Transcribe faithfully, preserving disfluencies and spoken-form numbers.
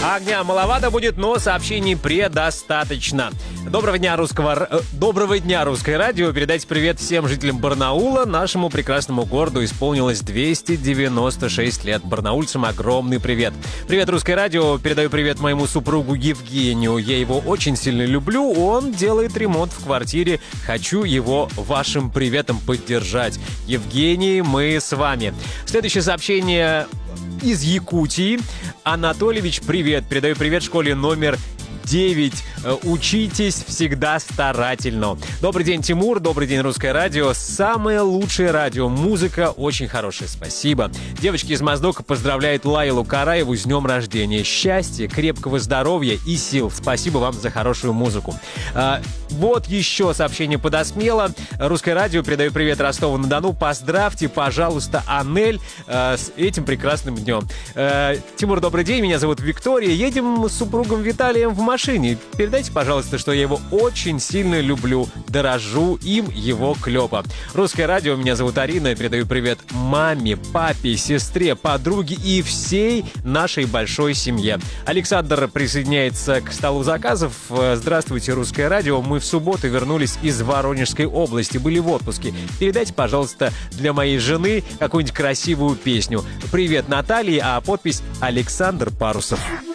Огня маловато будет, но сообщений предостаточно. Доброго дня, русского... э, Доброго дня, русское радио. Передайте привет всем жителям Барнаула. Нашему прекрасному городу исполнилось двести девяносто шесть лет. Барнаульцам огромный привет. Привет, русское радио. Передаю привет моему супругу Евгению. Я его очень сильно люблю. Он делает ремонт в квартире. Хочу его вашим приветом поддержать. Евгений, мы с вами. Следующее сообщение из Якутии. Анатольевич, привет. Передаю привет школе номер девять. Учитесь всегда старательно. Добрый день, Тимур. Добрый день, русское радио. Самое лучшее радио. Музыка очень хорошая. Спасибо. Девочки из Моздока поздравляют Лайлу Караеву с днем рождения. Счастья, крепкого здоровья и сил. Спасибо вам за хорошую музыку. А, вот еще сообщение подосмело. Русское радио. Передаю привет Ростову-на-Дону. Поздравьте, пожалуйста, Анель а, с этим прекрасным днем. А, Тимур, добрый день. Меня зовут Виктория. Едем с супругом Виталием в машине. Передайте, пожалуйста, что я его очень сильно люблю, дорожу им его клёпа. Русское радио, меня зовут Арина, передаю привет маме, папе, сестре, подруге и всей нашей большой семье. Александр присоединяется к столу заказов. Здравствуйте, русское радио. Мы в субботу вернулись из Воронежской области, были в отпуске. Передайте, пожалуйста, для моей жены какую-нибудь красивую песню. Привет, Наталья, а подпись Александр Парусов.